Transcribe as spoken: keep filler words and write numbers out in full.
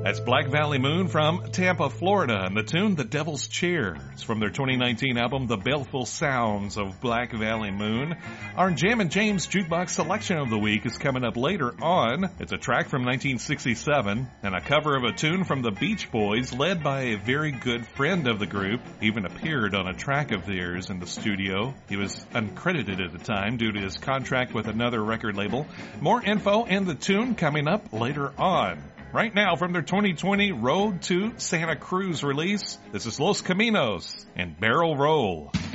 That's Black Valley Moon from Tampa, Florida, and the tune The Devil's Chair. It's from their twenty nineteen album, The Baleful Sounds of Black Valley Moon. Our Jammin' James Jukebox Selection of the Week is coming up later on. It's a track from nineteen sixty-seven and a cover of a tune from the Beach Boys, led by a very good friend of the group. He even appeared on a track of theirs in the studio. He was uncredited at the time due to his contract with another record label. More info and the tune coming up later on. Right now, from their twenty twenty Road to Santa Cruz release, this is Los Caminos and Barrel Roll.